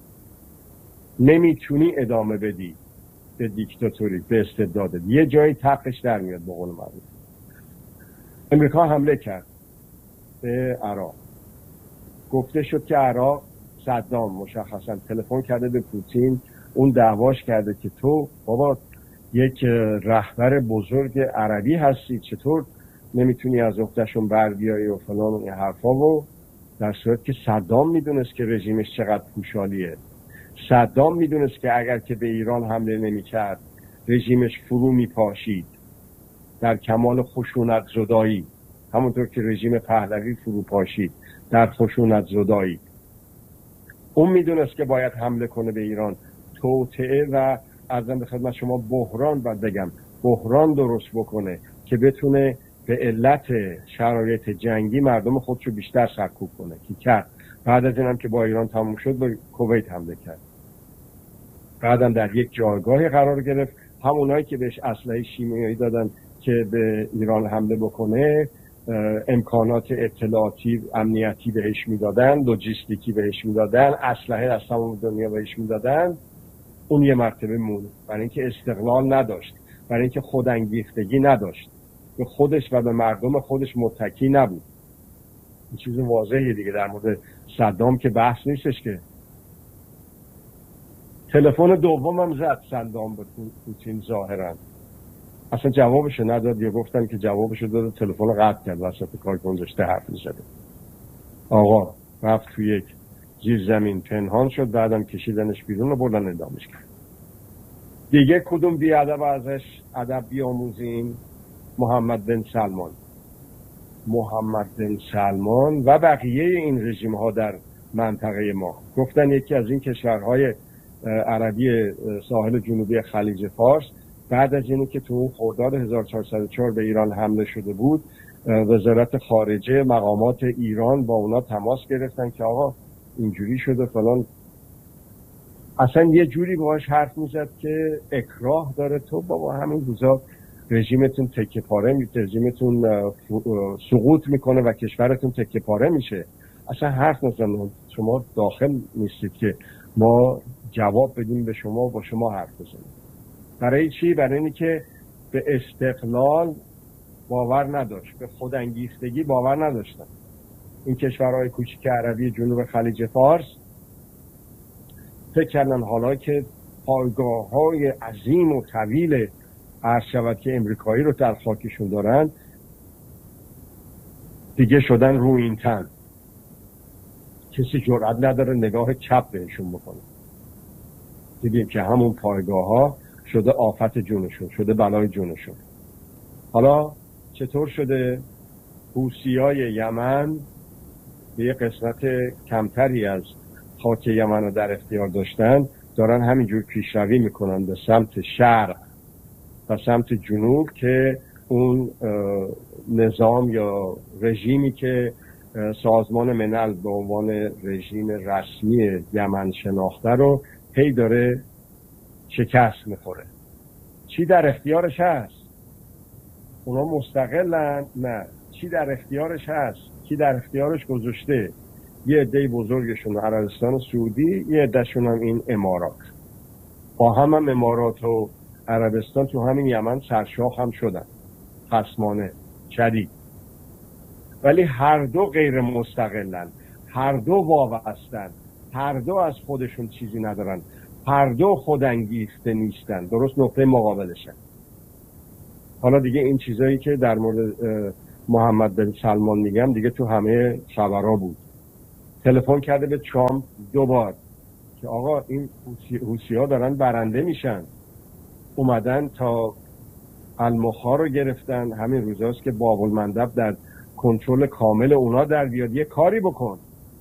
نمیتونی ادامه بدی به دیکتاتوری، به استبداد. یه جایی تقش در میاد. به قول معروف امریکا حمله کرد به عراق. گفته شد که عراق، صدام مشخصا تلفن کرده به پوتین، اون دعواش کرده که تو بابا یک رهبر بزرگ عربی هستی، چطور نمیتونی از عهدهشون بر بیایی و فلان و این حرفا. و در صورت که صدام میدونست که رژیمش چقدر پوشالیه. صدام میدونست که اگر که به ایران حمله نمیکرد رژیمش فرو میپاشید در کمال خشونت زدایی، همونطور که رژیم پهلوی فرو پاشید در خشونت زدایی. اون میدونست که باید حمله کنه به ایران، توطئه و عرضم به خدمت شما بحران، باید بگم بحران درست بکنه که بتونه به علت شرایط جنگی مردم خودشو بیشتر سرکوب کنه، که کرد. بعد از اینم که با ایران تموم شد به کویت حمله کرد. بعدم در یک جایگاهی قرار گرفت. همونایی که بهش اسلحه شیمیایی دادن که به ایران حمله بکنه، امکانات اطلاعاتی امنیتی بهش میدادن، لوجستیکی بهش میدادن، اسلحه از تمام دنیا بهش میدادن، اون یه مرتبه مون. برای اینکه استقلال نداشت، برای اینکه خودانگیختگی نداشت، به خودش و به مردم خودش متکی نبود. این چیز واضحه دیگه. در مورد صدام که بحث نیستش که. تلفن دومم زد صدام به پوتین، ظاهرا اصلا جوابشو نداد، یا گفتن که جوابشو داد، تلفن رو قطع کرد وسط کار گذاشته حرف می‌زده. آقا رفت تو یک زیر زمین پنهان شد، بعدم کشیدنش بیرون و بردن اعدامش کرد. دیگه کدوم بیادب ازش ادب بیاموزیم؟ محمد بن سلمان و بقیه این رژیم ها در منطقه ما. گفتن یکی از این کشورهای عربی ساحل جنوبی خلیج فارس بعد از اینی که تو اون خرداد 1404 به ایران حمله شده بود، وزارت خارجه، مقامات ایران با اونا تماس گرفتن که آقا اینجوری شده فلان. اصلا یه جوری باهاش حرف میزد که اکراه داره. تو بابا همین روزا رژیمتون تکه پاره میشه، رژیمتون سقوط میکنه و کشورتون تکه پاره میشه. اصلا حرف نزن، شما داخل نیستید که ما جواب بدیم به شما و با شما حرف بزنیم. برای چی؟ برای اینی که به استقلال باور نداشت، به خودانگیختگی باور نداشتن. این کشورهای کوچیک عربی جنوب خلیج فارس فکر کردن حالا که پایگاه‌های عظیم و طویل عرض شود که امریکایی رو در خاکشون دارن، دیگه شدن رویینتن. کسی جرئت نداره نگاه چپ بهشون بکنه. دیدیم که همون پایگاه‌ها شده آفت جونشون، شده بلای جونشون. حالا چطور شده؟ حوثیای یمن به یه قسمت کمتری از خاک یمن رو در اختیار داشتن، دارن همینجور پیشروی میکنن به سمت شرق و سمت جنوب که اون نظام یا رژیمی که سازمان ملل به عنوان رژیم رسمی یمن شناخته رو هی داره شکست میخوره. چی در اختیارش هست؟ اونا مستقلن؟ نه. چی در اختیارش هست؟ کی در اختیارش گذاشته؟ یه عده بزرگشون عربستان سعودی، یه عدهشون هم این امارات. با هم امارات و عربستان تو همین یمن سرشاخ هم شدن، خصمانه شدید. ولی هر دو غیر مستقلن، هر دو وابستن، هر دو از خودشون چیزی ندارن. هر دو خودانگیخته نیستن، درست نقطه مقابلشن. حالا دیگه این چیزایی که در مورد محمد بن سلمان میگم دیگه تو همه خبرها بود. تلفن کرده به ترامپ 2 بار که آقا این حوثی‌ها دارن برنده میشن، اومدن تا المخا رو گرفتن، همین روزاست که باب المندب در کنترل کامل اونا در بیاد، یه کاری بکن.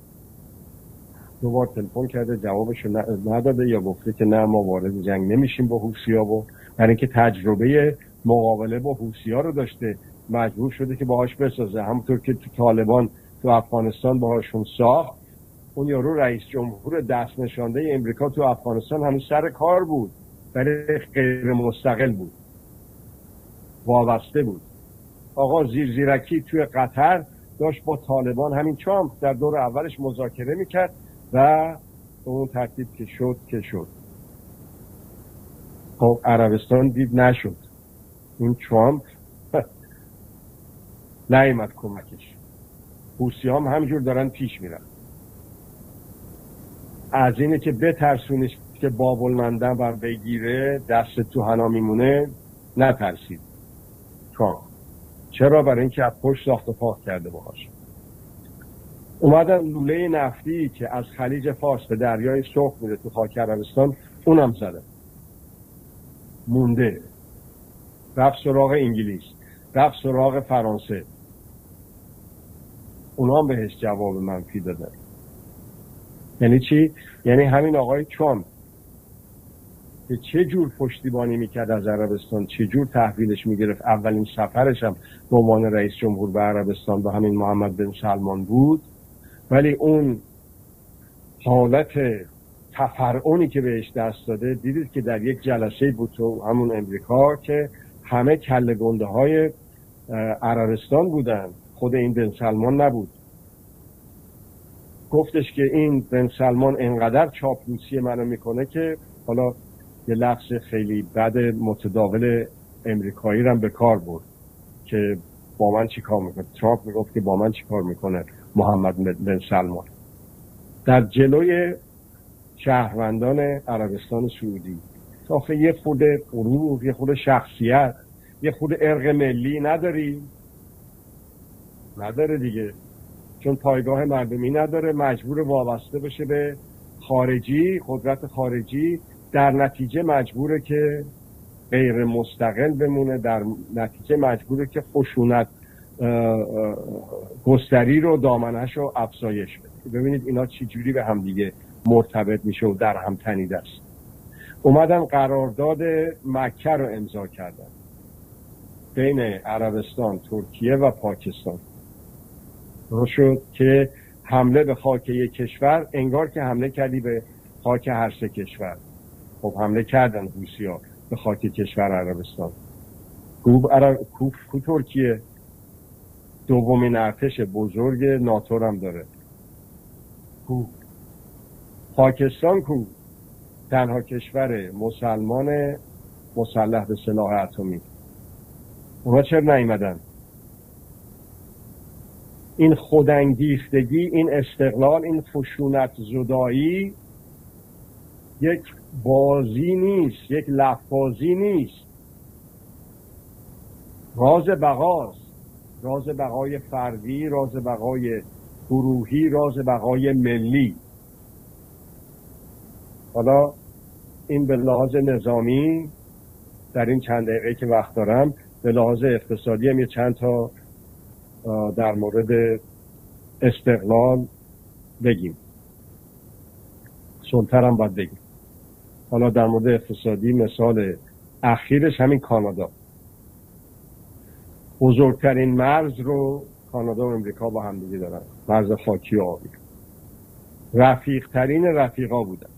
2 بار تلفن کرده، جوابش نداده یا گفته که نه ما وارد جنگ نمیشیم با حوثی‌ها، و برای اینکه تجربه مقابله با حوثی‌ها رو داشته مجبور شده که باهاش بسازه، همونطور که تو طالبان تو افغانستان باهاشون ساخت. اون یارو رئیس جمهور دست نشانده امریکا تو افغانستان هنوز سر کار بود، ولی غیر مستقل بود، وابسته بود. آقا زیرکی توی قطر داشت با طالبان، همین ترامپ در دور اولش مذاکره میکرد و اون ترتیب که شد. خب عربستان دید نشد، این ترامپ نیامد کمکش. حوثی هم همینجور دارن پیش میرن. از اینه که بترسونش که باب المندب بر بگیره دست تو حنا میمونه، نترسید ترامپ. چرا؟ برای اینکه از پشت ساخت و پاک کرده باهاش. اومدن لوله نفتی که از خلیج فارس به دریای سرخ میره تو خاک عربستان، اونم زده، مونده. رفت سراغ انگلیس، رفت سراغ فرانسه، اونا هم بهش جواب منفی دادن. یعنی چی؟ یعنی همین آقای ترامپ که چه جور پشتیبانی میکرد از عربستان، چه جور تحویلش میگرفت، اولین سفرش هم به عنوان رئیس جمهور به عربستان با همین محمد بن سلمان بود، ولی اون حالت تفرعنی که بهش دست داده، دیدید که در یک جلسه بود تو همون امریکا که همه کله گنده های عربستان بودن، خود این بن سلمان نبود. گفتش که این بن سلمان انقدر چاپلوسی منو میکنه که، حالا یه لفظ خیلی بد متداول امریکایی رو به کار برد که با من چی کار میکنه. ترامپ میگفت که با من چی کار میکنه محمد بن سلمان در جلوی شهروندان عربستان سعودی. آخه یه خود غرور، یه خود شخصیت، یه خود ارق ملی نداری؟ نداره دیگه، چون پایگاه مردمی نداره، مجبور وابسته بشه به خارجی، قدرت خارجی، در نتیجه مجبوره که غیر مستقل بمونه، در نتیجه مجبوره که خشونت گستری رو دامنش رو افزایش بده. ببینید اینا چی جوری به هم دیگه مرتبط میشه و در هم تنیده است. اومدن قرارداد مکه رو امضا کردن بین عربستان، ترکیه و پاکستان. شد که حمله به خاک یک کشور انگار که حمله کردی به خاک هر 3 کشور. خب حمله کردن حوثی‌ها به خاک کشور عربستان. کو ترکیه دومین ارتش بزرگ ناتو هم داره. کو پاکستان کو تنها کشور مسلمان مسلح به سلاح اتمی. اونا چرا نیومدن؟ این خودانگیختگی، این استقلال، این خشونت زدایی یک بازی نیست، یک لفظی نیست، راز بقاست. راز بقای فردی، راز بقای گروهی، راز بقای ملی. حالا این به لحاظ نظامی در این چند دقیقه که وقت دارم، به لحاظ اقتصادی هم یه چند تا در مورد استقلال بگیم، سلطر هم باید بگیم. حالا در مورد اقتصادی مثال اخیرش همین کانادا. بزرگترین مرز رو کانادا و امریکا با هم دیگه دارن، مرز خاکی و آبی. رفیقترین رفیقا بودن.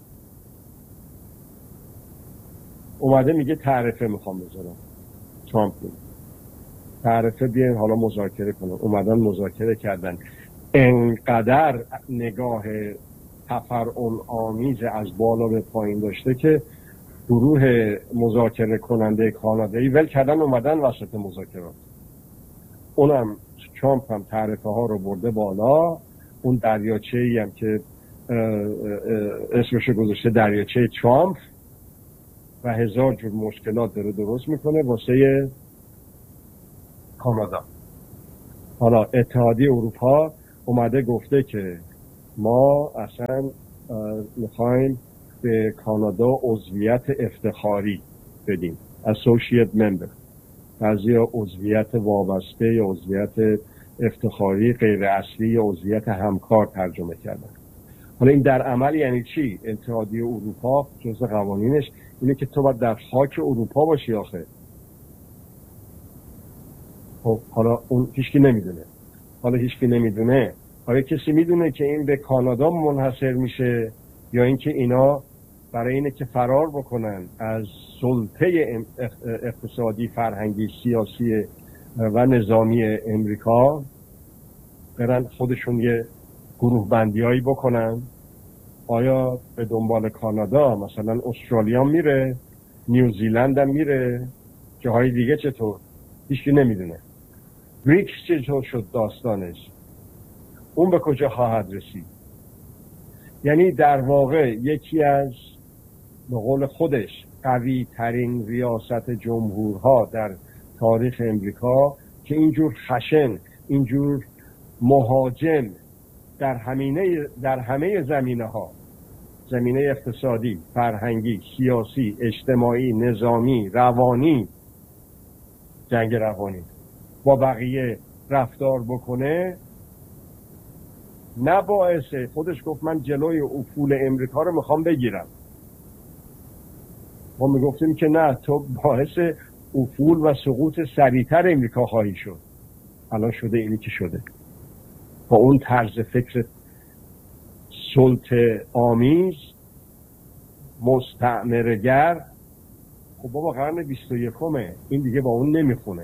اومده میگه تعرفه میخوام بذارم. ترامپ تعرفه بیاین حالا مذاکره کنن. اومدن مذاکره کردن. انقدر نگاه تفرعن آمیز از بالا به پایین داشته که گروه مذاکره کننده کانادایی ول کردن، اومدن وسط مذاکرات. اونم ترامپ هم تعرفه ها رو برده بالا. اون دریاچه‌ای هم که اسمش گذاشته دریاچه ترامپ و هزار جور مشکلات داره درست میکنه واسه کانادا. حالا اتحادیه اروپا اومده گفته که ما اصلا میخوایم به کانادا عضویت افتخاری بدیم، associate member. بعضی عضویت وابسته یا عضویت افتخاری غیر اصلی یا عضویت همکار ترجمه کردن. حالا این در عمل یعنی چی؟ اتحادیه اروپا جزء قوانینش اینه که تو باید در خاک اروپا باشی آخه. خب حالا اون هیچکی نمیدونه. حالا کسی میدونه که این به کانادا منحصر میشه یا اینکه اینا برای اینه که فرار بکنن از سلطه اقتصادی، فرهنگی، سیاسی و نظامی امریکا برن خودشون یه گروه بندیایی بکنن؟ آیا به دنبال کانادا مثلا استرالیا میره، نیوزیلند هم میره، جاهای دیگه چطور؟ هیچکی نمیدونه. بریکس چطور شد داستانش؟ اون به کجا خواهد رسید؟ یعنی در واقع یکی از به قول خودش قوی ترین ریاست جمهورها در تاریخ امریکا که اینجور خشن، اینجور مهاجم در همه زمینه ها، زمینه اقتصادی، فرهنگی، سیاسی، اجتماعی، نظامی، روانی، جنگ روانی با بقیه رفتار بکنه، نه باعثه خودش گفت من جلوی افول امریکا رو میخوام بگیرم. ما میگفتیم که نه، تو باعث افول و سقوط سریعتر امریکا خواهی شد. الان شده اینی که شده. با اون طرز فکر سلطه آمیز مستعمرگر، خب بابا قرن 21 این دیگه با اون نمیخونه.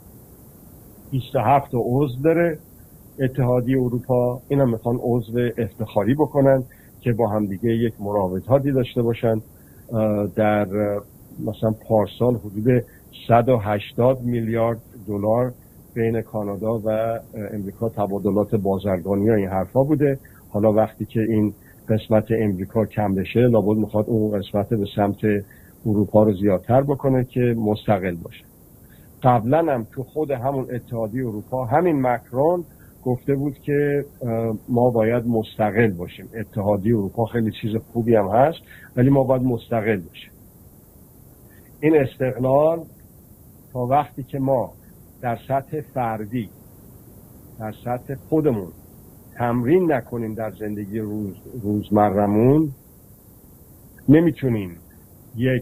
27 عضو داره اتحادیه اروپا، اینا میخوان عضو افتخاری بکنن که با هم دیگه یک مراوداتی داشته باشن. در مثلا پارسال حدود 180 میلیارد دلار بین کانادا و امریکا تبادلات بازرگانی و این حرفا بوده. حالا وقتی که این قسمت امریکا کم بشه، لابد میخواد اون قسمت به سمت اروپا رو زیادتر بکنه که مستقل باشه. قبلا هم تو خود همون اتحادیه اروپا همین مکرون گفته بود که ما باید مستقل باشیم. اتحادیه اروپا خیلی چیز خوبی هم هست ولی ما باید مستقل باشیم. این استقلال تا وقتی که ما در سطح فردی، در سطح خودمون تمرین نکنیم در زندگی روزمرمون، نمیتونیم یک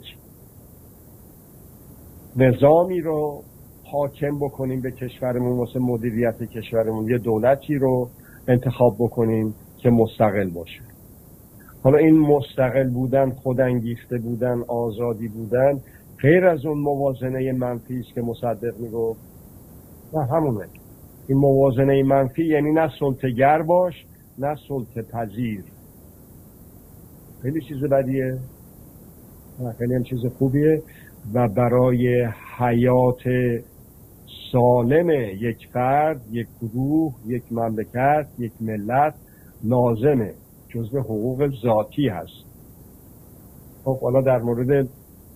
نظامی رو حاکم بکنیم به کشورمون، واسه مدیریت کشورمون یه دولتی رو انتخاب بکنیم که مستقل باشه. حالا این مستقل بودن، خودانگیخته بودن، آزادی بودن، غیر از اون موازنه منفی است که مصدق میگفت. نه همونه. این موازنه منفی یعنی نه سلطه‌گر باش نه سلطه پذیر. خیلی چیز بدیه، خیلی هم چیز خوبیه و برای حیات سالم یک فرد، یک گروه، یک مملکت، یک ملت لازمه، جزو حقوق ذاتی هست. خب حالا در مورد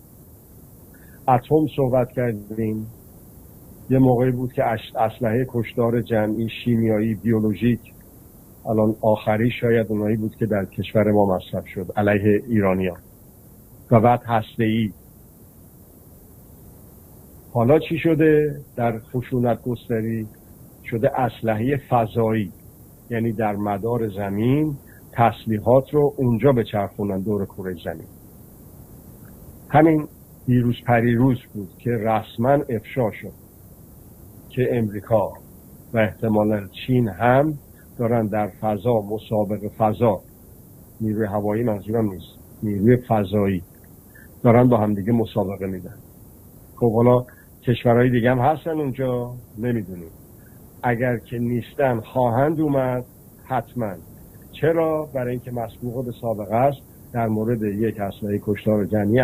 اتم صحبت کردیم. یه موقعی بود که اسلحه کشتار جمعی، شیمیایی، بیولوژیک، الان آخری شاید اونایی بود که در کشور ما مصرف شد علیه ایرانیان، و بعد هسته‌ای. حالا چی شده؟ در خشونت گستری شده اسلحه فضایی، یعنی در مدار زمین تسلیحات رو اونجا بچرخونن دور کره زمین. همین دیروز پریروز بود که رسما افشا شد که امریکا و احتمالاً چین هم دارن در فضا، مسابقه فضا، نیروی هوایی منظورم نیست، نیروی فضایی، دارن با هم دیگه مسابقه میدن. خب حالا کشورهای دیگه هم هستن اونجا، نمیدونیم. اگر که نیستن خواهند اومد حتما. چرا؟ برای اینکه مسبوق به سابقه است در مورد یک اسلحه کشتار جمعی،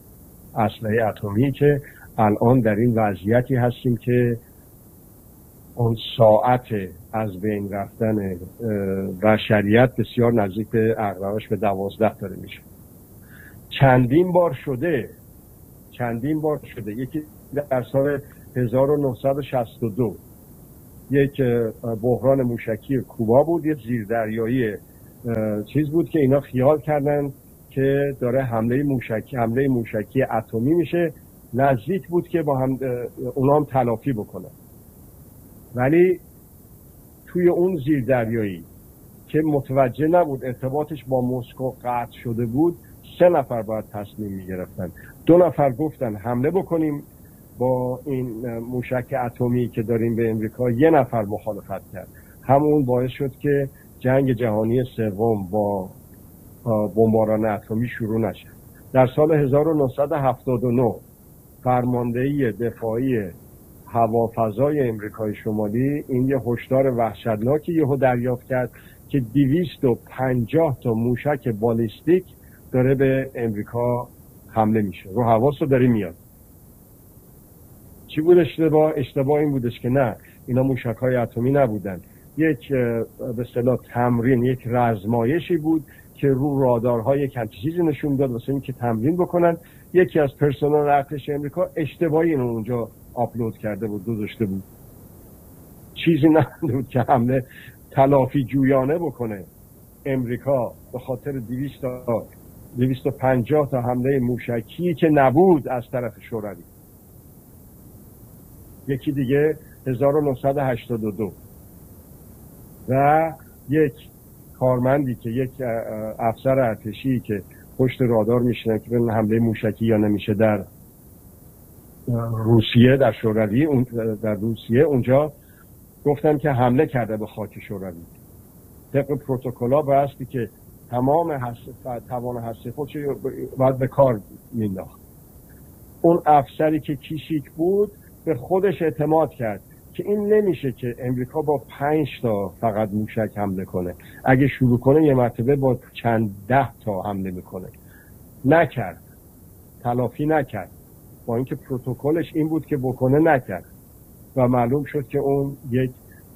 اسلحه اتمی که الان در این وضعیتی هستیم که اون ساعت از بین رفتن بشریت بسیار نزدیک به اغلبش به 12 داره میشه. چندین بار شده. یکی در سال 1962 یک بحران موشکی کوبا بود، یک زیردریایی چیز بود که اینا خیال کردن که داره حمله موشکی اتمی میشه، نزدیک بود که با هم اونا هم تلافی بکنن. ولی توی اون زیردریایی که متوجه نبود ارتباطش با مسکو قطع شده بود، 3 نفر باید تصمیم میگرفتن. 2 نفر گفتن حمله بکنیم با این موشک اتمی که داریم به امریکا، 1 نفر مخالفت کرد. همون باعث شد که جنگ جهانی سوم با بمباران اتمی شروع نشه. در سال 1979 فرماندهی دفاعی هوافضای امریکای شمالی این یه هشدار وحشتناکی یهو دریافت کرد که 250 تا موشک بالیستیک داره به امریکا حمله میشه، رو حواس رو داره میاد. چی بود اشتباه؟ اشتباه این بودش که نه، اینا موشک‌های اتمی نبودن، یک به اصطلاح تمرین، یک رزمایشی بود که رو رادارهای یک همچین چیزی نشون داد واسه این که تمرین بکنن. یکی از پرسنل ارتش امریکا اشتباهی اینو اونجا آپلود کرده بود، گذاشته بود، چیزی نبود که حمله تلافی جویانه بکنه امریکا به خاطر 250 تا حمله موشکی که نبود از طرف شوروی. یکی دیگه 1982 و یک کارمندی که یک افسر ارتشی که پشت رادار میشینه که ببینن حمله موشکی یا نمیشه در روسیه، در شوروی، در روسیه اونجا گفتن که حمله کرده به خاک شوروی. طبق پروتکل‌ها بایستی که تمام توان هسته خودش باید به کار مینداخت. اون افسری که کیشیک بود به خودش اعتماد کرد که این نمیشه که امریکا با 5 تا فقط موشک حمله کنه، اگه شروع کنه یه مرتبه با چند 10 تا حمله میکنه. نکرد، تلافی نکرد، با اینکه پروتکلش این بود که بکنه نکرد و معلوم شد که اون یک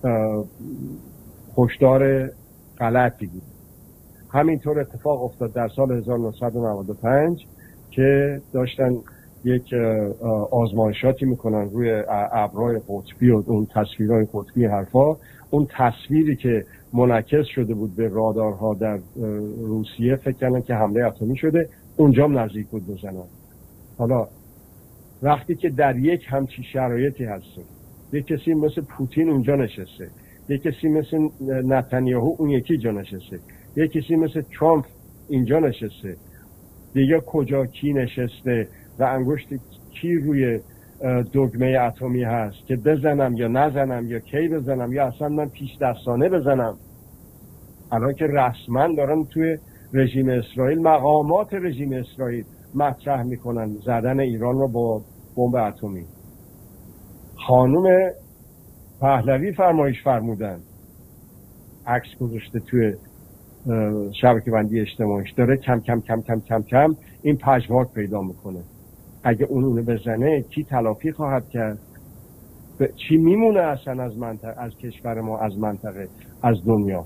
هشدار غلطی بود. همینطور اتفاق افتاد در سال 1995 که داشتن یک آزمایشاتی میکنن روی ابرهای قطبی و اون تصویرهای قطبی حرفا. اون تصویری که منعکس شده بود به رادارها در روسیه فکر کردن که حمله اتمی شده، اونجا هم نزدیک بود بزنن. حالا وقتی که در یک همچین شرایطی هستیم، یک کسی مثل پوتین اونجا نشسته، یک کسی مثل نتانیاهو اون یکی جا نشسته، یک کسی مثل ترامپ اینجا نشسته، دیگه کجا کی نشسته و انگشت کی روی دگمه اتمی هست که بزنم یا نزنم یا کی بزنم یا اصلا من پیش دستانه بزنم. الان که رسما دارن توی رژیم اسرائیل، مقامات رژیم اسرائیل مطرح میکنن زدن ایران رو با بمب اتمی. خانم پهلوی فرمایش فرمودن، عکس گذاشته توی شبکه بندی اجتماعیش، داره کم کم کم کم کم کم این پژواک پیدا میکنه. اگه اونو بزنه کی تلافی خواهد کرد؟ چی میمونه اصلا از منطقه، از کشور ما، از منطقه، از دنیا؟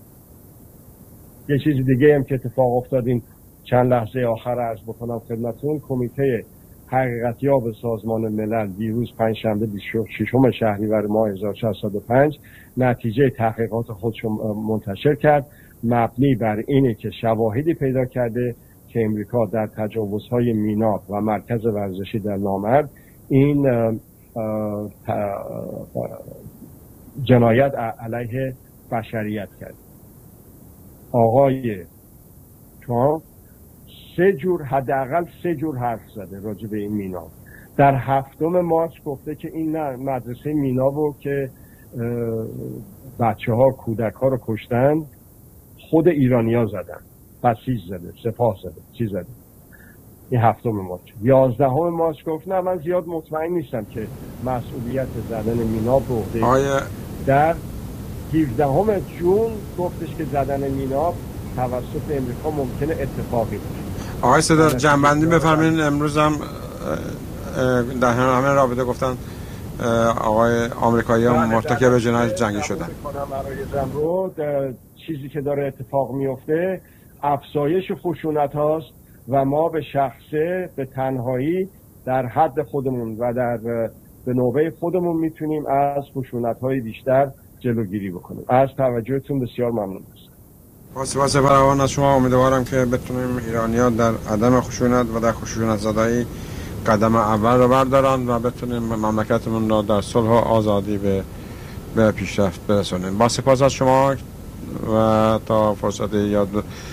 یه چیز دیگه هم که اتفاق افتاد این چند لحظه آخر عرض بکنم خدمتتون، کمیته حقیقتیاب سازمان ملل دیروز پنجشنبه 26 شهریور ماه 1605 نتیجه تحقیقات خودش منتشر کرد، مبنی بر اینه که شواهدی پیدا کرده که امریکا در تجاوزهای میناب و مرکز ورزشی در نامرد این جنایت علیه بشریت کرد. آقای ترامپ حداقل سه جور حرف زده راجع به این میناب. در 7 مارس گفته که این مدرسه مینابو که بچه ها کودک ها رو کشتن خود ایرانی ها زدن، بسیج زده، سپاه زده، چی زده. این 7 مارس. 11 مارس گفت نه من زیاد مطمئن نیستم که مسئولیت زدن میناب رو در 17 جون گفتش که زدن میناب توسط امریکا ممکنه اتفاقی باشه. آقای صدر جنبندی بفرمایید. امروز هم در همه رابطه گفتن آقای آمریکایی هم مرتکب جنایت جنگی شدن. چیزی که داره اتفاق میفته افزایش خشونت هاست و ما به شخصه به تنهایی در حد خودمون و به نوبه خودمون میتونیم از خشونت های بیشتر جلوگیری بکنیم. از توجهتون بسیار ممنون هستم. با سپاس فراوان از شما. امیدوارم که بتونیم ایرانی‌ها در عدم خشونت و در خشونت زدایی قدم اول رو بردارن و بتونیم مملکتمون رو در صلح و آزادی به پیشرفت برسونیم. با سپاس از شما و تا فرصت یا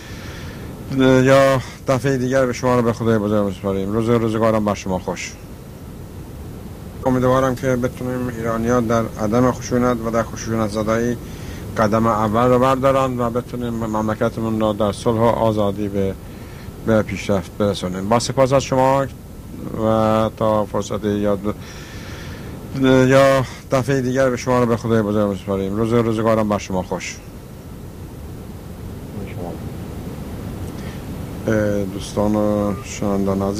دفعه دیگر به شما رو به خدای بزرگ می‌سپاریم. روزگارم بر شما خوش. امیدوارم که بتونیم ایرانی‌ها در عدم خشونت و در خشونت زدایی قدم اول رو بردارن و بتونیم مملکتمون رو در صلح و آزادی به پیشرفت برسونیم. با سپاس از شما و تا فرصت یا دفعه دیگر به شما رو به خدای بزرگ می‌سپاریم. روزگارم بر شما خوش. دوستان و شنوندگان